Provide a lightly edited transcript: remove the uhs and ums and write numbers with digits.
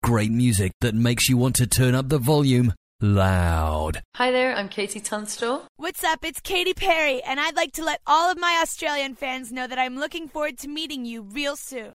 great music that makes you want to turn up the volume loud. Hi there, I'm Katie Tunstall. What's up? It's Katy Perry, and I'd like to let all of my Australian fans know that I'm looking forward to meeting you real soon.